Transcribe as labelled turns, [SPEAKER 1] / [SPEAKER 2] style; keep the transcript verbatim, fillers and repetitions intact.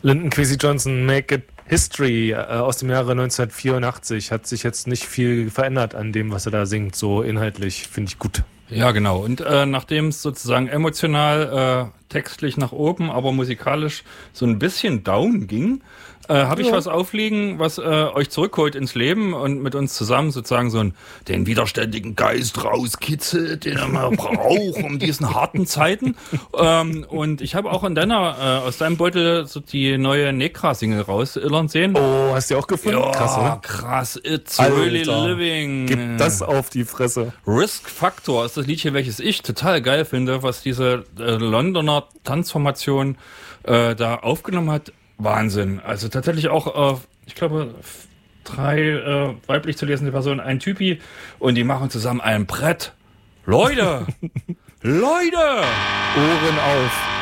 [SPEAKER 1] Lyndon Kwesi Johnson, Make It History äh, aus dem Jahre neunzehnhundertvierundachtzig. Hat sich jetzt nicht viel verändert an dem, was er da singt. So inhaltlich finde ich gut.
[SPEAKER 2] Ja, genau. Und äh, nachdem es sozusagen emotional, äh, textlich nach oben, aber musikalisch so ein bisschen down ging, äh, habe ich ja. was aufliegen, was äh, euch zurückholt ins Leben und mit uns zusammen sozusagen so einen, den widerständigen Geist rauskitzelt, den man braucht um diesen harten Zeiten. ähm, und ich habe auch in deiner, äh, aus deinem Beutel so die neue Nekra-Single rausillern sehen.
[SPEAKER 1] Oh, hast du die auch gefunden?
[SPEAKER 2] Ja,
[SPEAKER 1] krass, oder?
[SPEAKER 2] krass. It's
[SPEAKER 1] Alter,
[SPEAKER 2] really living.
[SPEAKER 1] Gib das auf die Fresse.
[SPEAKER 2] Risk Factor ist das Liedchen, welches ich total geil finde, was diese äh, Londoner Tanzformation äh, da aufgenommen hat. Wahnsinn. Also tatsächlich auch, äh, ich glaube, drei äh, weiblich zu lesende Personen, ein Typi und die machen zusammen ein Brett. Leute! Leute!
[SPEAKER 1] Ohren auf.